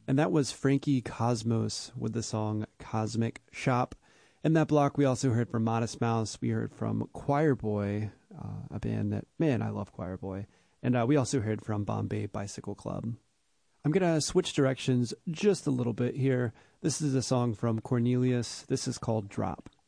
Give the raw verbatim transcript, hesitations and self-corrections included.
And that was Frankie Cosmos with the song Cosmic Shop. In that block, we also heard from Modest Mouse. We heard from Choir Boy, uh, a band that, man, I love Choir Boy. And uh, we also heard from Bombay Bicycle Club. I'm going to switch directions just a little bit here. This is a song from Cornelius. This is called Drop.